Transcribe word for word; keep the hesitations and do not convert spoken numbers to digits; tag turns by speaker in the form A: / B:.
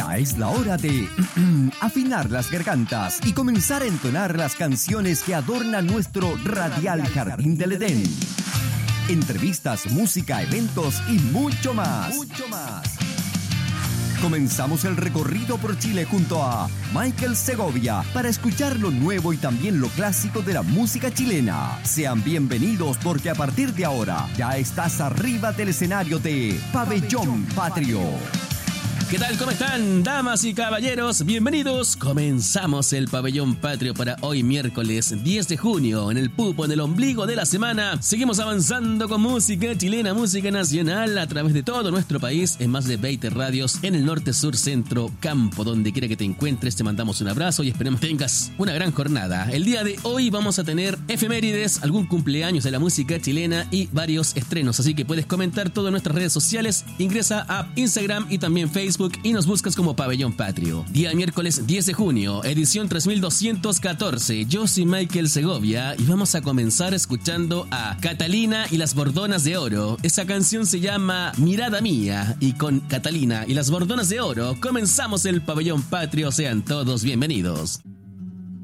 A: Ya es la hora de afinar las gargantas y comenzar a entonar las canciones que adornan nuestro radial Jardín del Edén. Entrevistas, música, eventos y mucho más. Mucho más. Comenzamos el recorrido por Chile junto a Michael Segovia para escuchar lo nuevo y también lo clásico de la música chilena. Sean bienvenidos porque a partir de ahora ya estás arriba del escenario de Pabellón Patrio.
B: ¿Qué tal? ¿Cómo están, damas y caballeros? Bienvenidos. Comenzamos el Pabellón Patrio para hoy miércoles diez de junio. En el pupo, en el ombligo de la semana, seguimos avanzando con música chilena, música nacional a través de todo nuestro país en más de veinte radios en el norte, sur, centro, campo. Donde quiera que te encuentres, te mandamos un abrazo y esperemos que tengas una gran jornada. El día de hoy vamos a tener efemérides, algún cumpleaños de la música chilena y varios estrenos. Así que puedes comentar todo en nuestras redes sociales. Ingresa a Instagram y también Facebook y nos buscas como Pabellón Patrio. Día miércoles diez de junio, edición tres mil doscientos catorce. Yo soy Michael Segovia y vamos a comenzar escuchando a Catalina y las Bordonas de Oro. Esa canción se llama Mirada Mía y con Catalina y las Bordonas de Oro comenzamos el Pabellón Patrio. Sean todos bienvenidos.